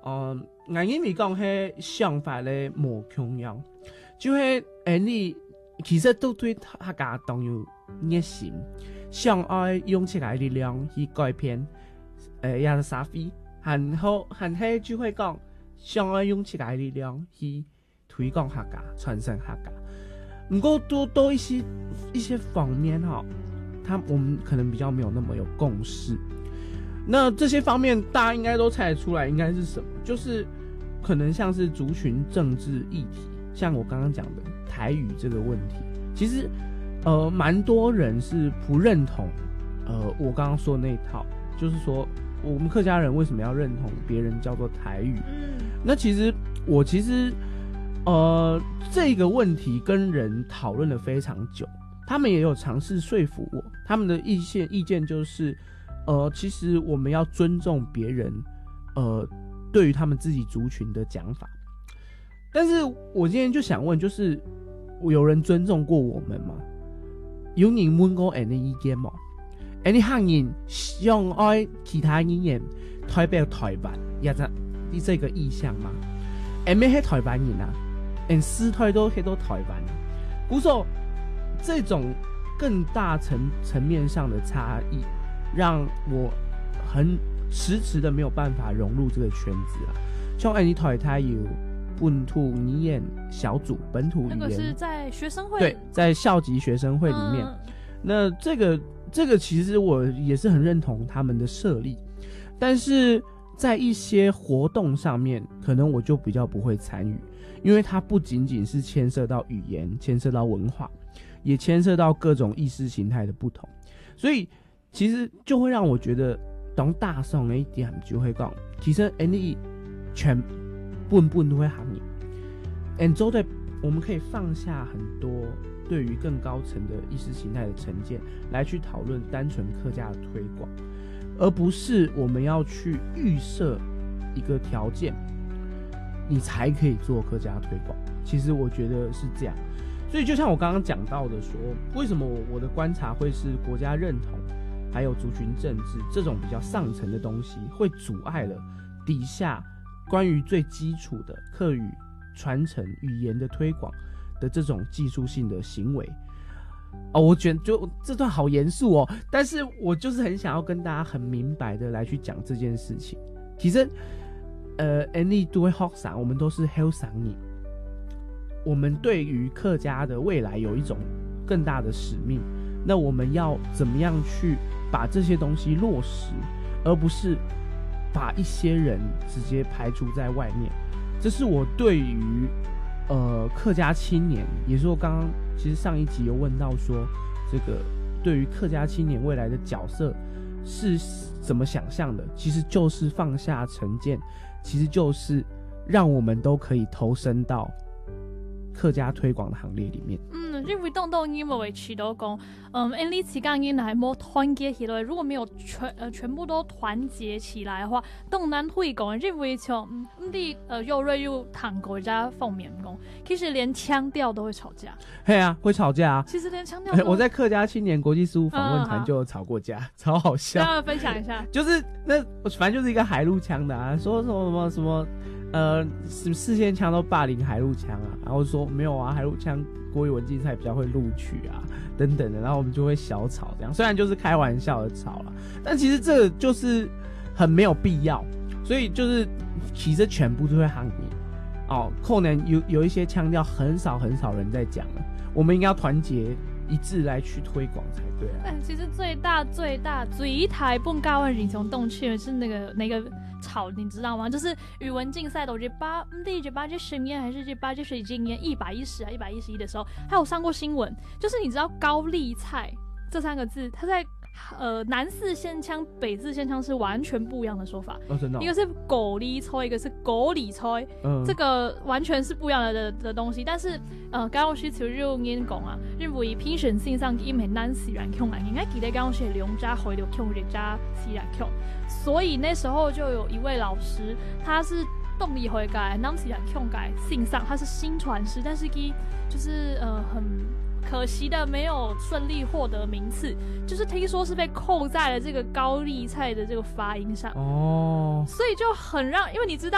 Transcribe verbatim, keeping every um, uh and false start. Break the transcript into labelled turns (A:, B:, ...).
A: 嗯，我因为讲迄想法咧无同样，就迄诶你其实都对客家都有热心，想要用起来力量去改变诶亚沙菲，然后然后就会讲想要用起来力量去推广客家、传承客家。不过多多一些一些方面哈，他我们可能比较没有那么有共识。那这些方面大家应该都猜得出来，应该是什么？就是可能像是族群政治议题，像我刚刚讲的台语这个问题，其实呃蛮多人是不认同呃我刚刚说的那一套，就是说我们客家人为什么要认同别人叫做台语？嗯，那其实我其实呃这个问题跟人讨论了非常久，他们也有尝试说服我，他们的意见意见就是。呃，其实我们要尊重别人，呃，对于他们自己族群的讲法。但是我今天就想问，就是有人尊重过我们吗？有人问过我的意见吗？而你汉人想爱其他语言代表台湾，也就你这个意向吗？而咩係台灣人啊？而私台都係到台灣啊？故說這種更大層層面上的差異。让我很迟迟的没有办法融入这个圈子啊。像安妮台台有本土语言小组，本土语言那
B: 个是在学生会，
A: 对，在校级学生会里面。嗯、那这个这个其实我也是很认同他们的设立，但是在一些活动上面，可能我就比较不会参与，因为它不仅仅是牵涉到语言，牵涉到文化，也牵涉到各种意识形态的不同，所以。其实就会让我觉得，当大宋的一点就会讲，其实你全本本都会行业，and 之后的我们可以放下很多对于更高层的意识形态的成见，来去讨论单纯客家的推广，而不是我们要去预设一个条件，你才可以做客家推广。其实我觉得是这样，所以就像我刚刚讲到的说，为什么我的观察会是国家认同？还有族群政治这种比较上层的东西，会阻碍了底下关于最基础的客语传承、语言的推广的这种技术性的行为。哦，我觉得就这段好严肃哦，但是我就是很想要跟大家很明白的来去讲这件事情。其实，呃 ，any 都会学生，我们都是后生人，我们对于客家的未来有一种更大的使命。那我们要怎么样去把这些东西落实，而不是把一些人直接排除在外面？这是我对于呃客家青年，也是我刚刚其实上一集有问到说，这个对于客家青年未来的角色是怎么想象的？其实就是放下成见，其实就是让我们都可以投身到客家推广的行列里面。
B: 嗯，因为当当因为提到讲，嗯，因为此间因还没团结起来，如果没有全呃全部都团结起来的话，当然会讲，因为像嗯你呃幼瑞又谈国家方面讲，其实连腔调都会吵架。
A: 嘿啊，会吵架啊。
B: 其实连腔调都、
A: 欸，我在客家青年国际事务访问团就有吵过架，嗯、超好笑。
B: 跟我分享一下，
A: 就是那反正就是一个海陆腔的啊，说什么什么什么。呃，什么四线腔都霸凌海陆腔啊，然后说没有啊，海陆腔国语文竞赛比较会录取啊，等等的，然后我们就会小吵这样，虽然就是开玩笑的吵啦，但其实这个就是很没有必要，所以就是其实全部都会喊你哦，可能有有一些腔调很少很少人在讲了，我们应该要团结一致来去推广才对啊。
B: 但其实最大最大最台本教的人从动趣是那个那个。吵，你知道吗？就是语文竞赛的，我觉得八第几八届十年还是这八届水今年一百一十啊一百一十一的时候，还有上过新闻，就是你知道高丽菜这三个字，它在呃南四县腔、北四县腔是完全不一样的说法。
A: 哦，真的、哦。
B: 一个是狗里菜，一个是狗里菜，嗯，这个完全是不一样的 的, 的东西。但是呃，刚刚是就用英讲啊，因为评审性上因为咱自然腔啊，应该记得刚刚是两家回流腔，一家自然腔。所以那时候就有一位老师，他是动力会改，南起来控改信上，他是新传师，但是给就是呃很可惜的没有顺利获得名次，就是听说是被扣在了这个高丽菜的这个发音上哦，所以就很让，因为你知道